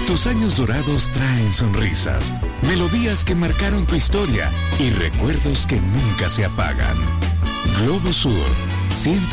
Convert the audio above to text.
Tus años dorados traen sonrisas, melodías que marcaron tu historia y recuerdos que nunca se apagan. Globo Sur, 100